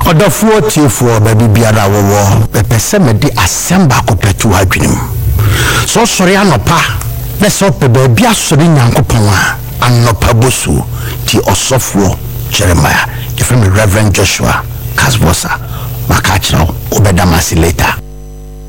Odafuo tiefo baby biara wo pese me de asemba ko petu adwenem. So sori anopa na so pe baby asori nyankopon a anopa bosu ti osofo Jeremiah. If me Reverend Joshua Kasbosa makachiro obedamasi later.